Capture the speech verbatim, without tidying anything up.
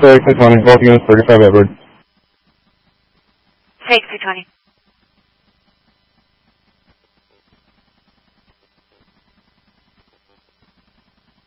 X two twenty, both units thirty-five Edward. Take two twenty.